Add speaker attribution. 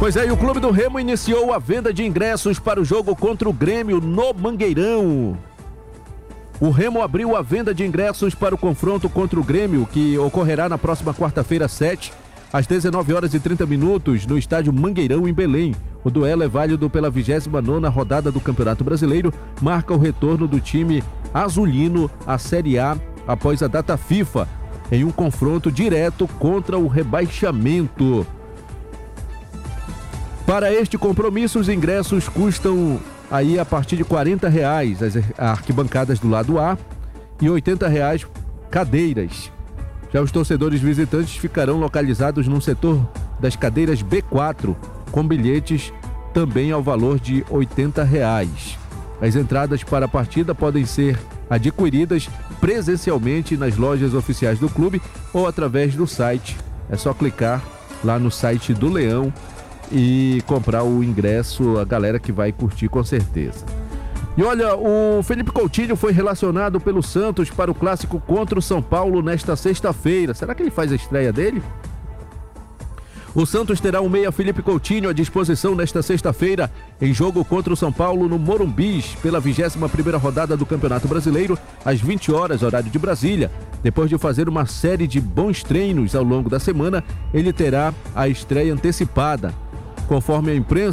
Speaker 1: Pois é, e o Clube do Remo iniciou a venda de ingressos para o jogo contra o Grêmio no Mangueirão. O Remo abriu a venda de ingressos para o confronto contra o Grêmio, que ocorrerá na próxima quarta-feira, 7, às 19h30, no estádio Mangueirão, em Belém. O duelo é válido pela 29ª rodada do Campeonato Brasileiro, marca o retorno do time azulino à Série A após a data FIFA, em um confronto direto contra o rebaixamento. Para este compromisso, os ingressos custam aí a partir de R$40 as arquibancadas do lado A e R$80 cadeiras. Já os torcedores visitantes ficarão localizados no setor das cadeiras B4, com bilhetes também ao valor de R$80. As entradas para a partida podem ser adquiridas presencialmente nas lojas oficiais do clube ou através do site. É só clicar lá no site do Leão e comprar o ingresso, a galera que vai curtir com certeza. E olha, o Felipe Coutinho foi relacionado pelo Santos para o clássico contra o São Paulo nesta sexta-feira. Será que ele faz a estreia dele? O Santos terá o meia Felipe Coutinho à disposição nesta sexta-feira em jogo contra o São Paulo no Morumbi, pela 21ª rodada do Campeonato Brasileiro, às 20 horas, horário de Brasília. Depois de fazer uma série de bons treinos ao longo da semana, ele terá a estreia antecipada. Conforme a imprensa,